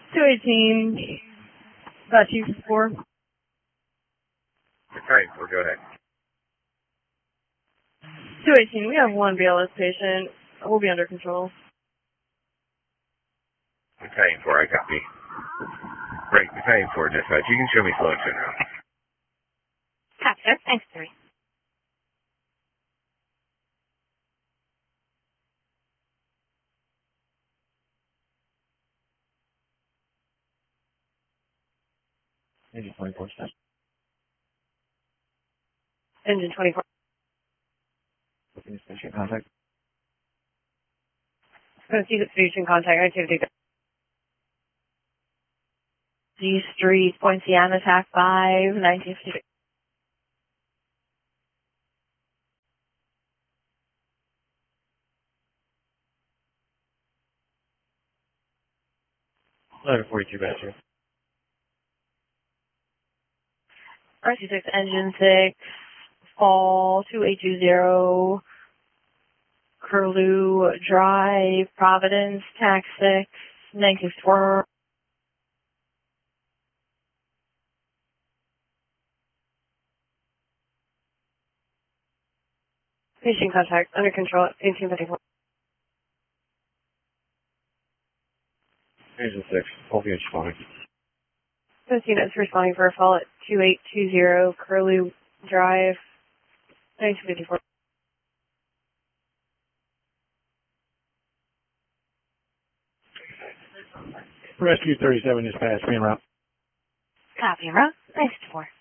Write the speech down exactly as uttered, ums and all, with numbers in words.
two eighteen, about two four. Okay, we'll go ahead. two eighteen, we have one B L S patient. We'll be under control. Battalion four, I copy. Great, Battalion four, dispatch. You can show me slow and turnaround. Copy, sir. Thanks, three. Engine twenty-four, stop. Engine twenty-four. Looking to station contact. Going to see the station contact activity. G Street, Poinciana, attack five, nineteen fifty-six. eleven forty-two, Bastard. R C six, engine six, fall, two eight two zero, Curlew Drive, Providence, tax six, nineteen four. Patient contact, under control at eighteen fifty-four. Engine six, full unit responding. Those units responding for a fall at two eight two zero, Curlew Drive, nineteen fifty-four. Rescue thirty-seven dispatch, being route. Copy, en route. Thanks, four.